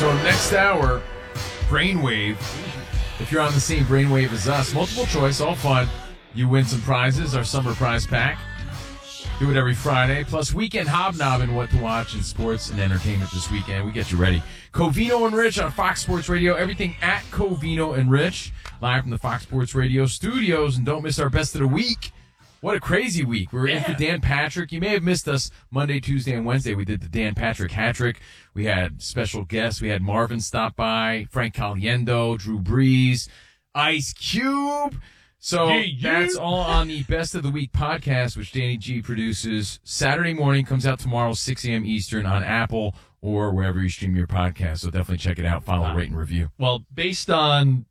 So next hour, Brainwave. If you're on the same brainwave as us, multiple choice, all fun. You win some prizes, our summer prize pack. Do it every Friday. Plus, weekend hobnobbing, what to watch in sports and entertainment this weekend. We get you ready. Covino and Rich on Fox Sports Radio. Everything at Covino and Rich. Live from the Fox Sports Radio studios. And don't miss our best of the week. What a crazy week. We were in for Dan Patrick. You may have missed us Monday, Tuesday, and Wednesday. We did the Dan Patrick hat trick. We had special guests. We had Marvin stop by, Frank Caliendo, Drew Brees, Ice Cube. So that's all on the Best of the Week podcast, which Danny G produces. Saturday morning, comes out tomorrow, 6 a.m. Eastern on Apple or wherever you stream your podcast. So definitely check it out. Follow, rate, and review. Well, based on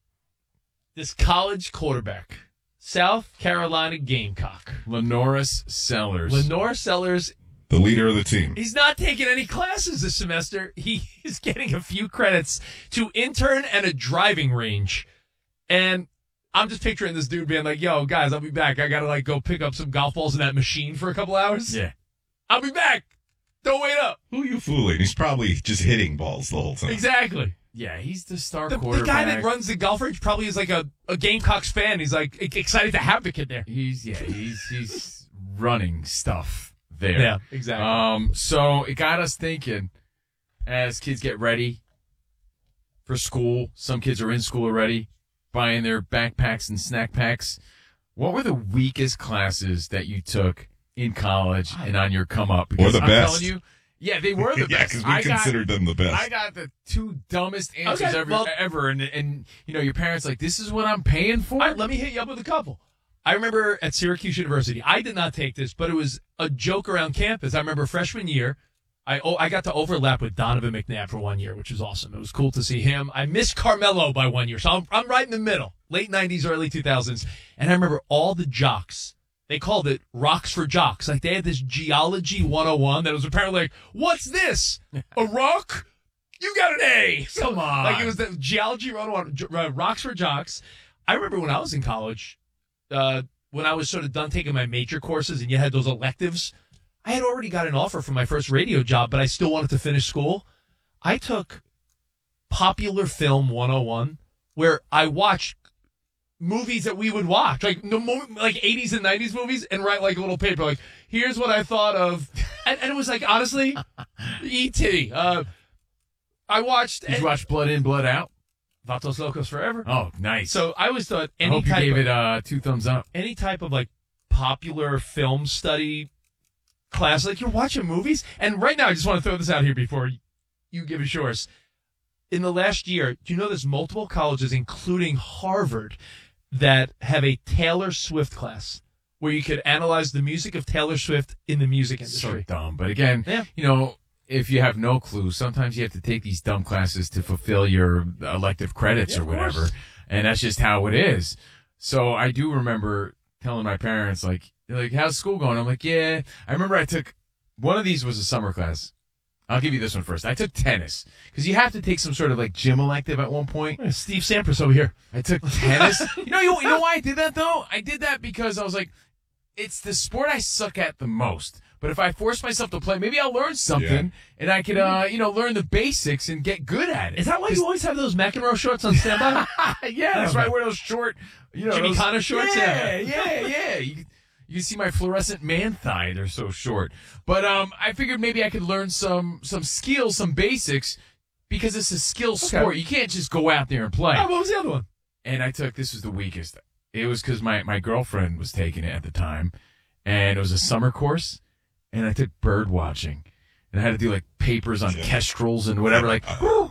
this college quarterback, South Carolina Gamecock, Lenoris Sellers. Lenore Sellers, the leader of the team. He's not taking any classes this semester. He is getting a few credits to intern at a driving range. And I'm just picturing this dude being like, yo, guys, I'll be back. I got to, go pick up some golf balls in that machine for a couple hours. Yeah. I'll be back. Don't wait up. Who are you fooling? He's probably just hitting balls the whole time. Exactly. Yeah, he's the star The quarterback. guy that runs the golf range probably is like a Gamecocks fan. He's excited to have the kid there. He's running stuff there. Yeah, exactly. So it got us thinking as kids get ready for school. Some kids are in school already, buying their backpacks and snack packs. What were the weakest classes that you took in college and on your come up? Or the best. I'm telling you, yeah, they were the Yeah, best. because we considered them the best. I got the two dumbest answers Okay, ever. And your parents like, this is what I'm paying for? All right, let me hit you up with a couple. I remember at Syracuse University, I did not take this, but it was a joke around campus. I remember freshman year, I got to overlap with Donovan McNabb for 1 year, which was awesome. It was cool to see him. I missed Carmelo by 1 year, so I'm right in the middle, late 90s, early 2000s. And I remember all the jocks. They called it Rocks for Jocks. Like, they had this Geology 101 that was apparently like, what's this? A rock? You got an A. Come on. Like, it was the Geology 101, Rocks for Jocks. I remember when I was in college, when I was sort of done taking my major courses and you had those electives, I had already got an offer for my first radio job, but I still wanted to finish school. I took Popular Film 101, where I watched movies that we would watch, like 80s and 90s movies, and write like a little paper, like, here's what I thought of. And it was like, honestly, E.T. I watched... Did you watch Blood In, Blood Out? Vatos Locos Forever. Oh, nice. So I always thought I hope you gave it 2 thumbs up. Any type of popular film study class, like you're watching movies. And right now, I just want to throw this out here before you give it yours. In the last year, do you know there's multiple colleges, including Harvard, that have a Taylor Swift class where you could analyze the music of Taylor Swift in the music industry? So dumb. But again, if you have no clue, sometimes you have to take these dumb classes to fulfill your elective credits or whatever. And that's just how it is. So I do remember telling my parents, they're like, how's school going? I'm like, yeah. I remember I took, one of these was a summer class. I'll give you this one first. I took tennis because you have to take some sort of gym elective at one point. Steve Sampras over here. I took tennis. You know why I did that though? I did that because I was like, it's the sport I suck at the most. But if I force myself to play, maybe I'll learn something and I could, learn the basics and get good at it. Is that why you always have those McEnroe shorts on standby? Yeah, that's why I wear those short, Jimmy Connor shorts. Yeah. You can see my fluorescent man thigh. They're so short. But I figured maybe I could learn some skills, some basics, because it's a skill sport. You can't just go out there and play. Oh, what was the other one? And this was the weakest. It was because my girlfriend was taking it at the time, and it was a summer course, and I took bird watching. And I had to do papers on kestrels and whatever, Were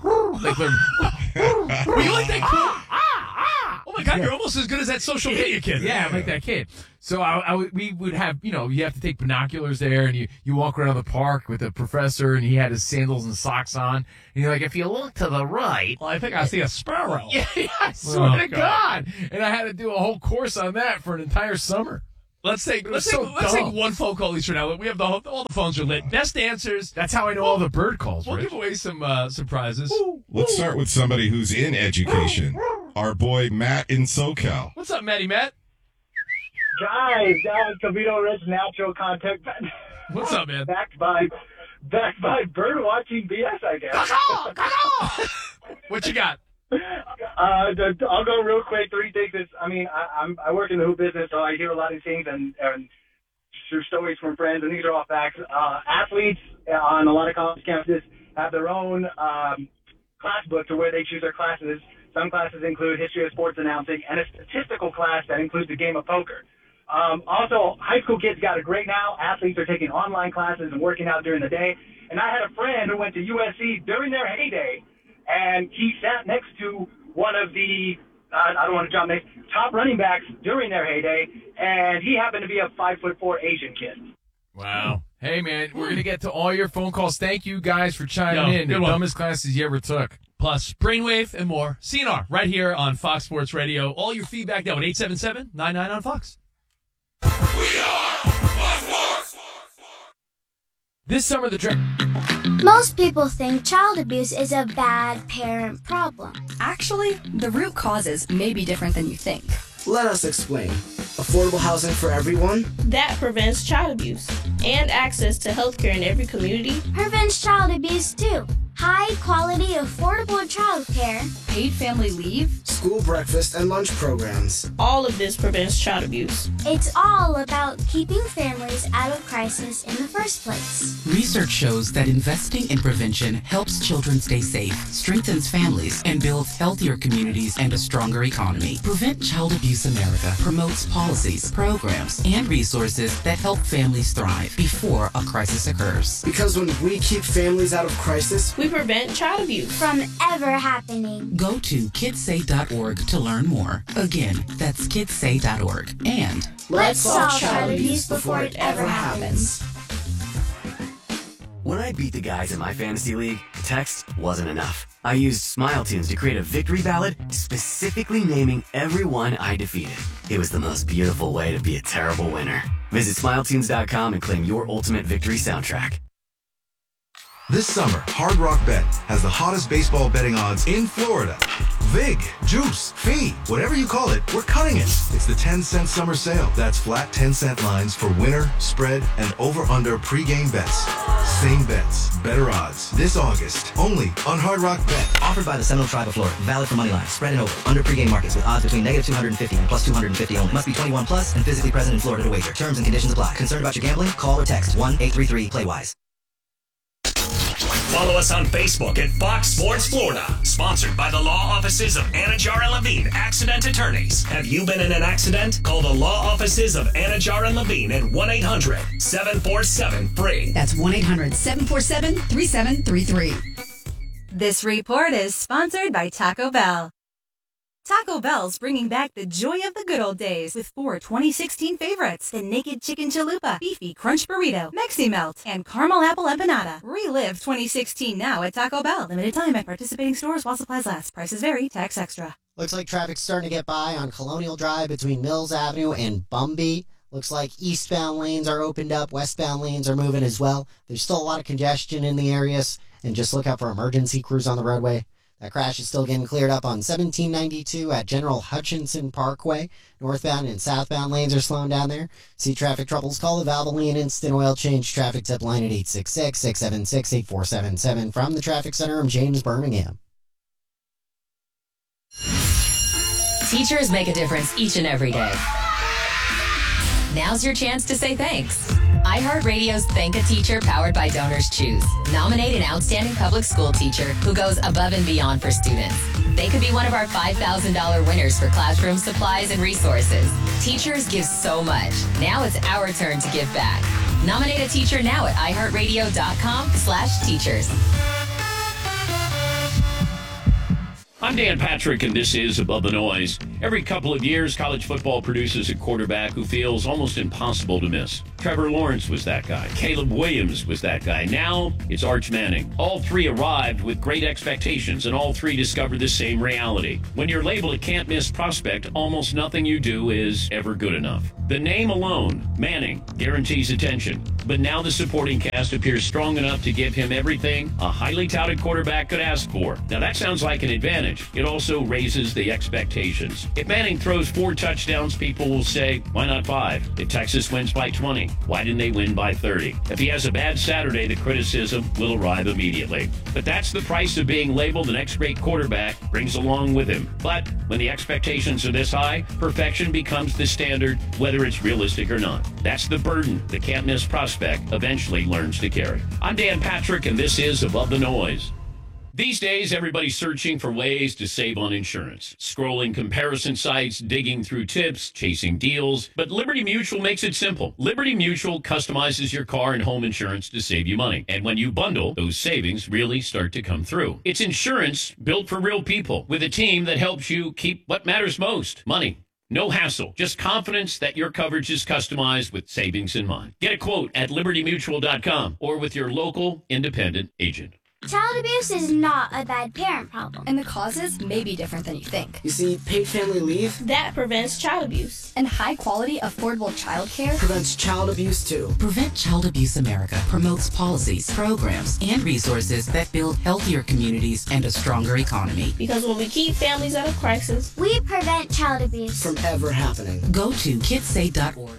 you like that kid? Oh my God, you're almost as good as that social media kid. Yeah, I'm like that kid. So we would have, you have to take binoculars there, and you walk around the park with the professor, and he had his sandals and socks on. And you're like, if you look to the right. Well, I think I see a sparrow. Yeah, I swear to God. And I had to do a whole course on that for an entire summer. Let's take one phone call each for now. We have all the phones are lit. Best answers. That's how I know all the bird calls. We'll give away some prizes. Let's start with somebody who's in education. Our boy Matt in SoCal. What's up, Matt? Guys, Covino Rich Natural Contact. What's up, man? Backed by Back by bird watching BS, I guess. What you got? I'll go real quick. 3 things. I work in the hoop business, so I hear a lot of things and through stories from friends, and these are all facts. Athletes on a lot of college campuses have their own class book to where they choose their classes. Some classes include history of sports announcing and a statistical class that includes the game of poker. Also, high school kids got it great now. Athletes are taking online classes and working out during the day. And I had a friend who went to USC during their heyday, and he sat next to one of the I don't want to jump next top running backs during their heyday, and he happened to be a 5'4" Asian kid. Wow. Hey, man, we're going to get to all your phone calls. Thank you guys for chiming in. The dumbest classes you ever took. Plus, Brainwave and more. CNR, right here on Fox Sports Radio. All your feedback now at 877-99 on Fox. We are Fox Sports. This summer, the Most people think child abuse is a bad parent problem. Actually, the root causes may be different than you think. Let us explain. Affordable housing for everyone? That prevents child abuse and access to healthcare in every community. Prevents child abuse too. High quality, affordable child care. Paid family leave. School breakfast and lunch programs. All of this prevents child abuse. It's all about keeping families out of crisis in the first place. Research shows that investing in prevention helps children stay safe, strengthens families, and builds healthier communities and a stronger economy. Prevent Child Abuse America promotes policies, programs, and resources that help families thrive before a crisis occurs. Because when we keep families out of crisis, we prevent child abuse from ever happening. Go to kidssay.org to learn more. Again, that's kidssay.org. And let's solve child abuse before it ever happens. When I beat the guys in my fantasy league, text wasn't enough. I used Smile Tunes to create a victory ballad specifically naming everyone I defeated. It was the most beautiful way to be a terrible winner. Visit SmileTunes.com and claim your ultimate victory soundtrack. This summer, Hard Rock Bet has the hottest baseball betting odds in Florida. Vig, juice, fee, whatever you call it, we're cutting it. It's the 10-cent summer sale. That's flat 10-cent lines for winner, spread, and over-under pregame bets. Same bets, better odds. This August, only on Hard Rock Bet. Offered by the Seminole Tribe of Florida. Valid for money line, spread and over. Under pregame markets with odds between -250 and +250 only. Must be 21 plus and physically present in Florida to wager. Terms and conditions apply. Concerned about your gambling? Call or text 1-833-PLAY-WISE. Follow us on Facebook at Fox Sports Florida. Sponsored by the law offices of Anajar and Levine, accident attorneys. Have you been in an accident? Call the law offices of Anajar and Levine at 1-800-747-FREE. That's 1-800-747-3733. This report is sponsored by Taco Bell. Taco Bell's bringing back the joy of the good old days with 4 2016 favorites. The Naked Chicken Chalupa, Beefy Crunch Burrito, Mexi Melt, and Caramel Apple Empanada. Relive 2016 now at Taco Bell. Limited time at participating stores while supplies last. Prices vary. Tax extra. Looks like traffic's starting to get by on Colonial Drive between Mills Avenue and Bumby. Looks like eastbound lanes are opened up. Westbound lanes are moving as well. There's still a lot of congestion in the areas. And just look out for emergency crews on the roadway. That crash is still getting cleared up on 1792 at General Hutchinson Parkway. Northbound and southbound lanes are slowing down there. See traffic troubles? Call the Valvoline Instant Oil Change Traffic Tip line at 866-676-8477. From the Traffic Center, I'm James Birmingham. Teachers make a difference each and every day. Now's your chance to say thanks. iHeartRadio's Thank a Teacher, powered by Donors Choose. Nominate an outstanding public school teacher who goes above and beyond for students. They could be one of our $5,000 winners for classroom supplies and resources. Teachers give so much. Now it's our turn to give back. Nominate a teacher now at iHeartRadio.com/teachers. I'm Dan Patrick, and this is Above the Noise. Every couple of years, college football produces a quarterback who feels almost impossible to miss. Trevor Lawrence was that guy. Caleb Williams was that guy. Now, it's Arch Manning. All three arrived with great expectations, and all three discovered the same reality. When you're labeled a can't-miss prospect, almost nothing you do is ever good enough. The name alone, Manning, guarantees attention. But now the supporting cast appears strong enough to give him everything a highly touted quarterback could ask for. Now, that sounds like an advantage. It also raises the expectations. If Manning throws 4 touchdowns, people will say, why not 5? If Texas wins by 20, why didn't they win by 30? If he has a bad Saturday, the criticism will arrive immediately. But that's the price of being labeled the next great quarterback brings along with him. But when the expectations are this high, perfection becomes the standard, whether it's realistic or not. That's the burden the can't-miss prospect eventually learns to carry. I'm Dan Patrick, and this is Above the Noise. These days, everybody's searching for ways to save on insurance. Scrolling comparison sites, digging through tips, chasing deals. But Liberty Mutual makes it simple. Liberty Mutual customizes your car and home insurance to save you money. And when you bundle, those savings really start to come through. It's insurance built for real people with a team that helps you keep what matters most, money. No hassle, just confidence that your coverage is customized with savings in mind. Get a quote at libertymutual.com or with your local independent agent. Child abuse is not a bad parent problem. And the causes may be different than you think. You see, paid family leave That prevents child abuse. And high-quality, affordable childcare prevents child abuse too. Prevent Child Abuse America promotes policies, programs, and resources that build healthier communities and a stronger economy. Because when we keep families out of crisis, we prevent child abuse from ever happening. Go to kidsay.org.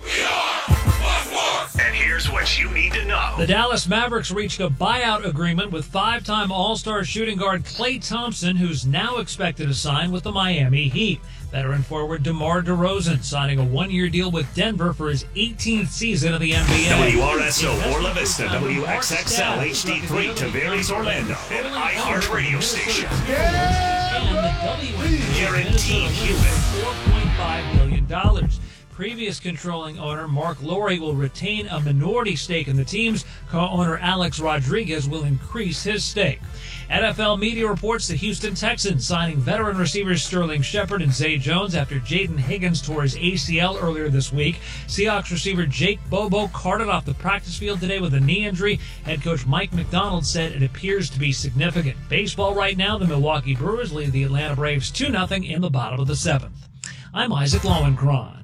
And here's what you need to know. The Dallas Mavericks reached a buyout agreement with 5-time All-Star shooting guard Klay Thompson, who's now expected to sign with the Miami Heat. Veteran forward DeMar DeRozan signing a 1-year deal with Denver for his 18th season of the NBA. WRSO Orla Vista, WXXL HD3 Tavares Orlando, an iHeartRadio station. And the WNBA Guaranteed human. $4.5 million. Previous controlling owner Mark Lowry will retain a minority stake in the teams. Co-owner Alex Rodriguez will increase his stake. NFL media reports the Houston Texans signing veteran receivers Sterling Shepard and Zay Jones after Jaden Higgins tore his ACL earlier this week. Seahawks receiver Jake Bobo carted off the practice field today with a knee injury. Head coach Mike McDonald said it appears to be significant. Baseball right now, the Milwaukee Brewers lead the Atlanta Braves 2-0 in the bottom of the 7th. I'm Isaac Lowenkron.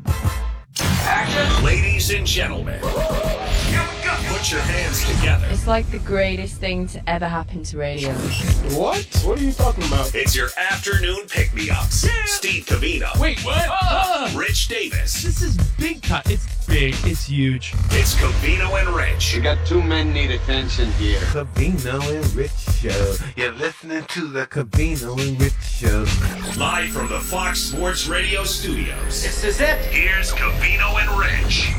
Ladies and gentlemen, put your hands together. It's like the greatest thing to ever happen to radio. What? What are you talking about? It's your afternoon pick-me-ups. Yeah. Steve Cavino. Wait, what? Rich Davis. This is big time. It's big. It's huge. It's Cavino and Rich. You got 2 men need attention here. Cavino and Rich Show. You're listening to the Cavino and Rich Show. Live from the Fox Sports Radio studios. This is it. Here's Cavino and Rich.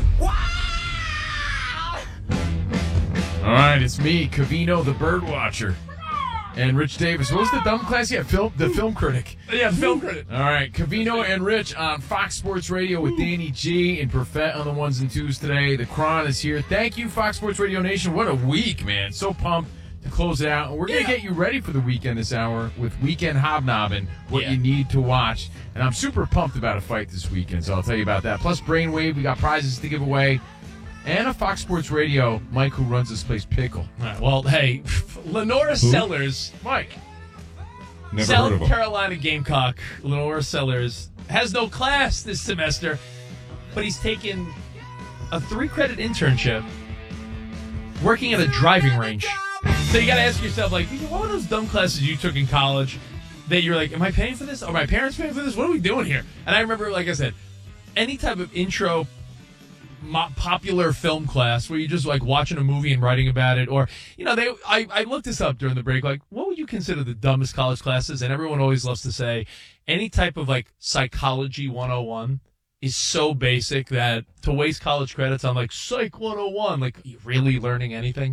All right, it's me, Cavino, the bird watcher, and Rich Davis. What was the dumb class? Yeah, the film critic. Yeah, the film critic. All right, Cavino and Rich on Fox Sports Radio with Danny G and Perfett on the ones and twos today. The Cron is here. Thank you, Fox Sports Radio Nation. What a week, man. So pumped to close it out. And we're going to get you ready for the weekend this hour with Weekend Hobnobbing, what you need to watch. And I'm super pumped about a fight this weekend, so I'll tell you about that. Plus Brainwave, we got prizes to give away. And a Fox Sports Radio, Mike, who runs this place, Pickle. All right, well, hey, Lenora Sellers, Mike. Never South heard of him. Carolina Gamecock, Lenora Sellers, has no class this semester, but he's taken a 3-credit internship working at a driving range. So you got to ask yourself, like, what were those dumb classes you took in college that you're like, am I paying for this? Are my parents paying for this? What are we doing here? And I remember, like I said, any type of intro popular film class where you're just like watching a movie and writing about it, or I looked this up during the break, like what would you consider the dumbest college classes? And everyone always loves to say any type of like psychology 101 is so basic that to waste college credits on like psych 101, like, are you really learning anything?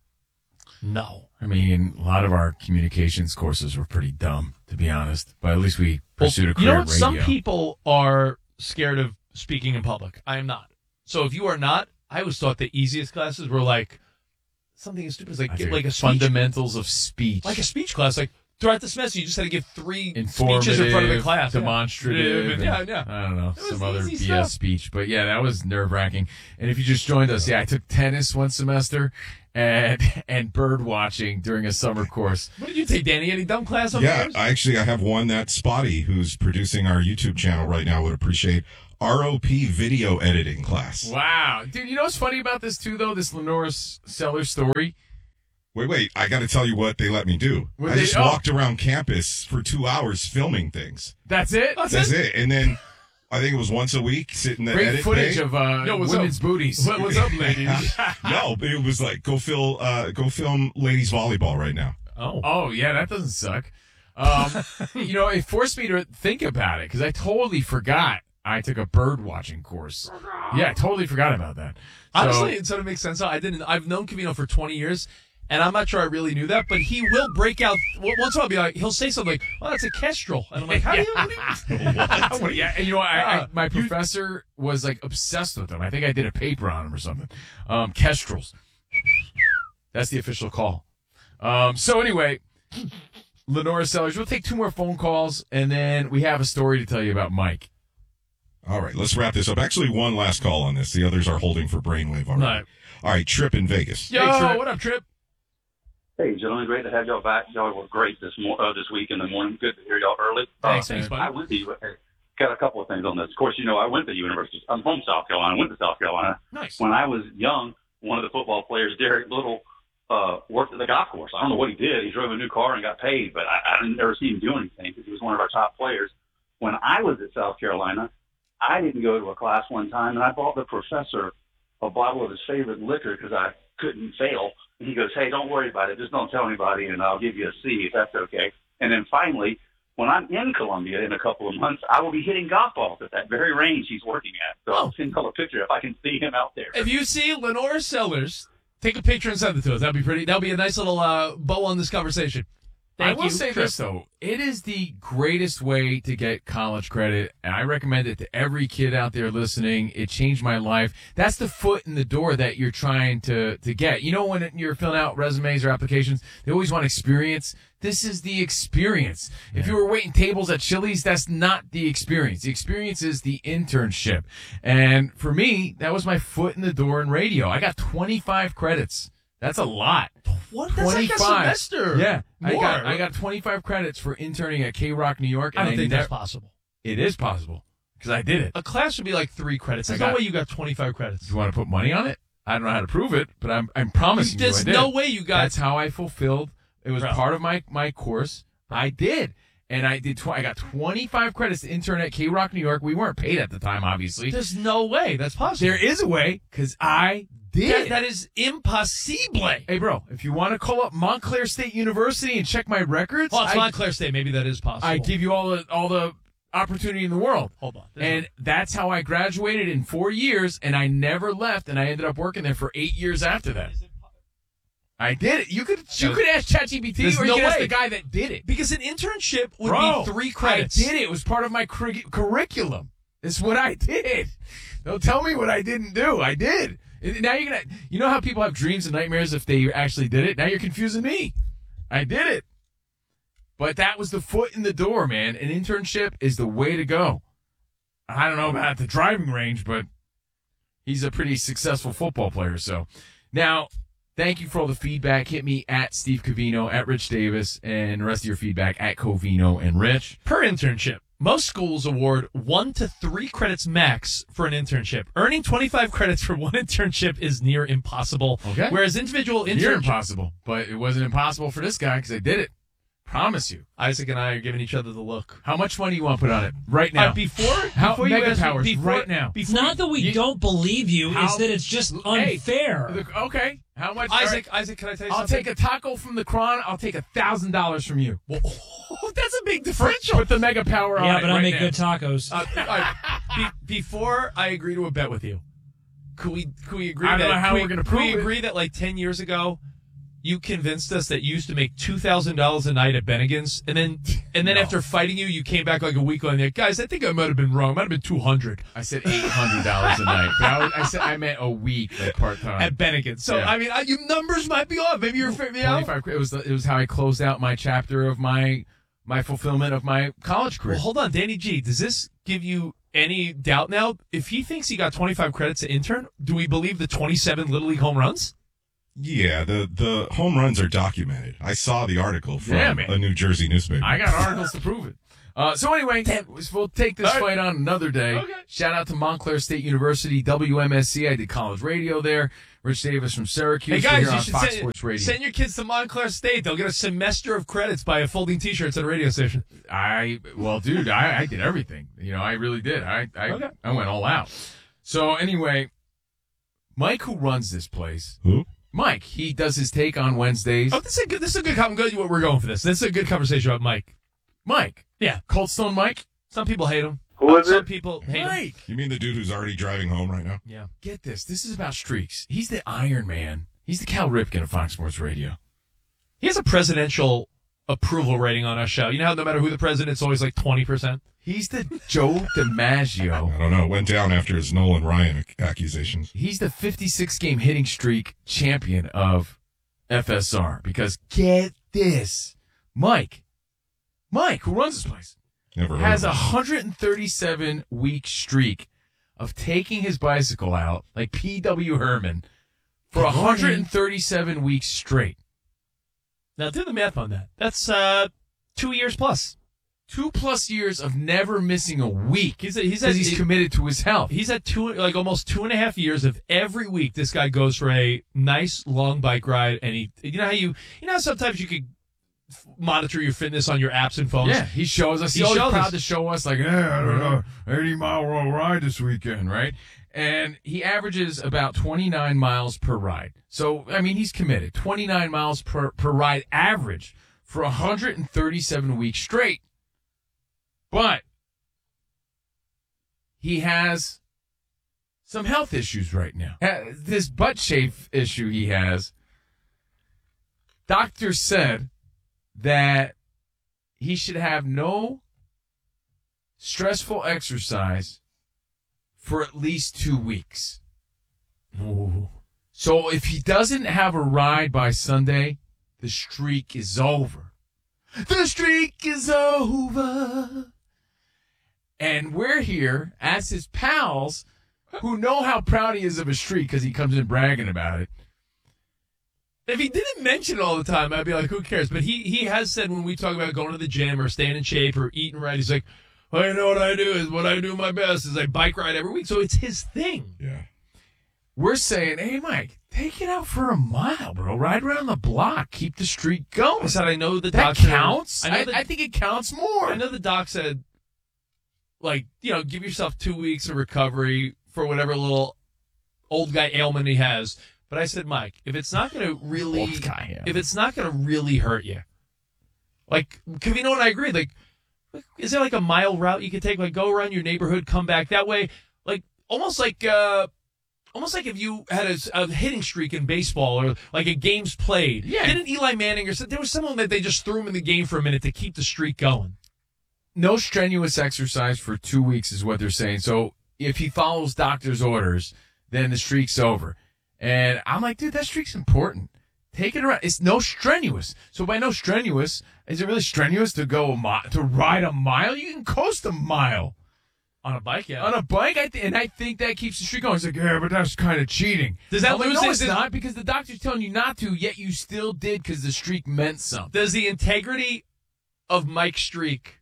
No. I mean, a lot of our communications courses were pretty dumb, to be honest, but at least we pursued a career in radio. Some people are scared of speaking in public. I am not. So if you are not, I always thought the easiest classes were like something as stupid as like a fundamentals of speech, like a speech class. Like throughout the semester, you just had to give 3 informative, speeches in front of the class, demonstrative, yeah. I don't know, some other BS stuff. speech, but yeah, that was nerve wracking. And if you just joined us, I took tennis one semester and bird watching during a summer course. What did you take, Danny? Any dumb class on Yeah, yours? I have one that Spotty, who's producing our YouTube channel right now, would appreciate. ROP video editing class. Wow. Dude, you know what's funny about this too, though? This Lenora Sellers story Wait. I got to tell you what they let me do. I just walked around campus for 2 hours filming things. That's it? That's it. And then I think it was once a week sitting in the edit footage bay. of women's booties. What's up, ladies? No, but it was like, go film ladies volleyball right now. Oh, yeah, that doesn't suck. It forced me to think about it because I totally forgot I took a bird watching course. Yeah, I totally forgot about that. Honestly, it sort of makes sense. I've known Covino for 20 years, and I'm not sure I really knew that, but he will break out. Once in a while, be like, he'll say something like, "Well, that's a kestrel," and I'm like, "How do you?" Yeah, and my professor was like obsessed with them. I think I did a paper on them or something. Kestrels. That's the official call. So anyway, Lenora Sellers, we'll take 2 more phone calls, and then we have a story to tell you about Mike. All right, let's wrap this up. Actually, one last call on this. The others are holding for Brainwave already. Right. All right, Trip in Vegas. Yo, hey, Trip. what up, Trip? Hey, gentlemen, great to have y'all back. Y'all were great this week in the morning. Good to hear y'all early. Thanks, buddy. I went to got a couple of things on this. Of course, I went to university. I'm from South Carolina. I went to South Carolina. Nice. When I was young, one of the football players, Derek Little, worked at the golf course. I don't know what he did. He drove a new car and got paid, but I didn't ever see him do anything because he was one of our top players. When I was at South Carolina, I didn't go to a class one time, and I bought the professor a bottle of his favorite liquor because I couldn't fail. And he goes, "Hey, don't worry about it. Just don't tell anybody, and I'll give you a C if that's okay." And then finally, when I'm in Columbia in a couple of months, I will be hitting golf balls at that very range he's working at. So I'll send a picture if I can see him out there. If you see Lenora Sellers, take a picture and send it to us. That'll be a nice little bow on this conversation. I will say this, though. It is the greatest way to get college credit, and I recommend it to every kid out there listening. It changed my life. That's the foot in the door that you're trying to get. When you're filling out resumes or applications, they always want experience. This is the experience. Yeah. If you were waiting tables at Chili's, that's not the experience. The experience is the internship. And for me, that was my foot in the door in radio. I got 25 credits. That's a lot. What? That's 25. Like a semester. Yeah. More. I got 25 credits for interning at K-Rock, New York. I don't think that's possible. It is possible because I did it. A class would be like 3 credits. There's no way you got 25 credits. You want to put money on it? I don't know how to prove it, but I'm promising you I did. There's no way you got. That's how I fulfilled. It was part of my course. I did. And I did. I got 25 credits to intern at K-Rock, New York. We weren't paid at the time, obviously. There's no way that's possible. There is a way because I did. That is impossible. Hey, bro, if you want to call up Montclair State University and check my records. Well, it's Montclair State. Maybe that is possible. I give you all the opportunity in the world. Hold on. And that's how I graduated in 4 years, and I never left, and I ended up working there for 8 years after that. I did it. You could ask ChatGPT, or you could ask the guy that did it. Because an internship would be 3 credits. I did it. It was part of my curriculum. It's what I did. Don't tell me what I didn't do. I did. Now you're gonna. You know how people have dreams and nightmares if they actually did it? Now you're confusing me. I did it. But that was the foot in the door, man. An internship is the way to go. I don't know about the driving range, but he's a pretty successful football player. So now, thank you for all the feedback. Hit me at Steve Covino, at Rich Davis, and the rest of your feedback at Covino and Rich. Per internship, most schools award 1 to 3 credits max for an internship. Earning 25 credits for one internship is near impossible. Okay. Whereas individual internships... Near impossible, but it wasn't impossible for this guy because I did it. Promise you. Isaac and I are giving each other the look. How much money you want to put on it right now? Before you Mega ask Powers, me, right now. It's not that we don't believe you, it's that it's just unfair. Okay. How much? Isaac, can I tell you something? I'll take a taco from the Kron. I'll take $1,000 from you. Well, that's a big differential. Put the Mega Power on it. Yeah, but I make now. good tacos. Before I agree to a bet with you, could we agree? I don't know how we're going to prove it. Could we agree that like 10 years ago, you convinced us that you used to make $2,000 a night at Bennigan's, and then after fighting you came back like a week on there. Guys, I think I might have been wrong. It might have been $200. I said $800 a night. But I meant a week, like part time at Bennigan's. So yeah. I mean, your numbers might be off. Maybe you're 25. It was how I closed out my chapter of my fulfillment of my college career. Well, hold on, Danny G. Does this give you any doubt now? If he thinks he got 25 credits to intern, do we believe the 27 Little League home runs? Yeah, the home runs are documented. I saw the article from a New Jersey newspaper. I got articles to prove it. So anyway, we'll take this fight on another day. Okay. Shout out to Montclair State University, WMSC. I did college radio there. Rich Davis from Syracuse. Hey, guys, here you on should Fox Sports Radio. send your kids to Montclair State. They'll get a semester of credits by folding T-shirts at a radio station. Dude, I did everything. I really did. I went all out. So anyway, Mike, who runs this place. Who? Mike. He does his take on Wednesdays. Oh, this is a good. I'm good. We're going for this. This is a good conversation about Mike. Mike. Yeah. Cold Stone Mike. Some people hate him. Who is Some it? people hate him. Mike. You mean the dude who's already driving home right now? Yeah. Get this. This is about streaks. He's the Iron Man. He's the Cal Ripken of Fox Sports Radio. He has a presidential approval rating on our show. You know how no matter who the president, it's always like 20%? He's the Joe DiMaggio. I don't know. It went down after his Nolan Ryan accusations. He's the 56-game hitting streak champion of FSR. Because get this. Mike, who runs this place, Never has heard a of him. 137-week streak of taking his bicycle out, like P.W. Herman, for 137 weeks straight. Now, do the math on that. That's 2 years plus. 2+ years of never missing a week. He's He's committed to his health. He's at almost 2.5 years of every week. This guy goes for a nice long bike ride, and how sometimes you could monitor your fitness on your apps and phones. Yeah, he shows us. He's always proud to show us, like, I don't know, 80-mile ride this weekend, right? And he averages about 29 miles per ride. So, I mean, he's committed. 29 miles per ride average for 137 weeks straight. But he has some health issues right now. This butt chafe issue he has, doctors said that he should have no stressful exercise for at least 2 weeks. Ooh. So if he doesn't have a ride by Sunday, the streak is over. The streak is over. And we're here as his pals who know how proud he is of his streak because he comes in bragging about it. If he didn't mention it all the time, I'd be like, who cares? But he has said when we talk about going to the gym or staying in shape or eating right, he's like, well, you know what I do is what I do my best is I bike ride every week. So it's his thing. Yeah. We're saying, hey, Mike, take it out for a mile, bro. Ride around the block. Keep the streak going. I said, I know the that doc said, counts. I think it counts more. I know the doc said, like, give yourself 2 weeks of recovery for whatever little old guy ailment he has. But I said, Mike, if it's not going to really hurt you, like, Covino and I agreed, like, is there like a mile route you could take? Like, go around your neighborhood, come back that way, like almost like if you had a hitting streak in baseball or like a games played. Yeah. Didn't Eli Manning there was someone that they just threw him in the game for a minute to keep the streak going? No strenuous exercise for 2 weeks is what they're saying. So if he follows doctor's orders, then the streak's over. And I'm like, dude, that streak's important. Take it around. It's no strenuous. So by no strenuous, is it really strenuous to go to ride a mile? You can coast a mile. On a bike, yeah. On a bike, I think that keeps the streak going. It's like, yeah, but that's kind of cheating. Does that lose lose it? No, it? it's not, because the doctor's telling you not to, yet you still did because the streak meant something. Does the integrity of Mike's streak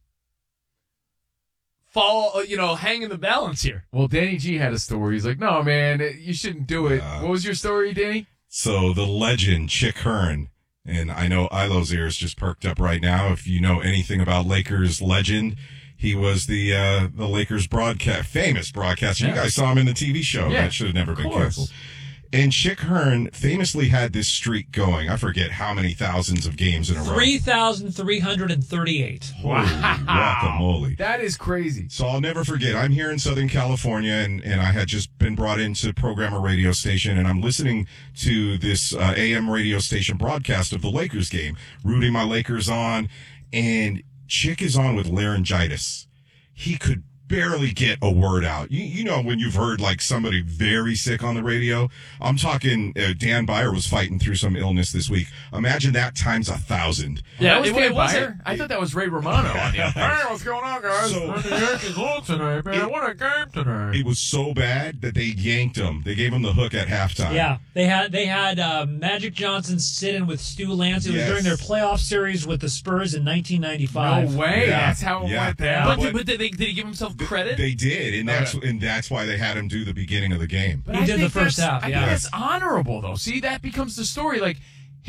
hang in the balance here? Well, Danny G had a story. He's like, no, man, you shouldn't do it. What was your story, Danny? So the legend, Chick Hearn, and I know Ilo's ears just perked up right now. If you know anything about Lakers legend, he was the Lakers famous broadcaster. Yeah. You guys saw him in the TV show. Yeah, That should have never been course. canceled. And Chick Hearn famously had this streak going. I forget how many thousands of games in a row. 3,338. Holy guacamole. That is crazy. So I'll never forget. I'm here in Southern California, and I had just been brought in to program a radio station, and I'm listening to this AM radio station broadcast of the Lakers game, rooting my Lakers on, and Chick is on with laryngitis. He could barely get a word out. You know when you've heard like somebody very sick on the radio. I'm talking Dan Byer was fighting through some illness this week. Imagine that times 1,000. Yeah, it Dan was Byer. I thought that was Ray Romano on the Empire. Hey, what's going on, guys? So- the Yankees won tonight, man. What a game tonight. It was so bad that they yanked him. They gave him the hook at halftime. Yeah, they had Magic Johnson sit in with Stu Lance. It was Yes. during their playoff series with the Spurs in 1995. No way. Yeah. That's how it Yeah. went down. Yeah. But did he give himself credit? They did, and that's why they had him do the beginning of the game. But He I did think the first that's- half, I yeah. think that's honorable, though. See, that becomes the story. Like,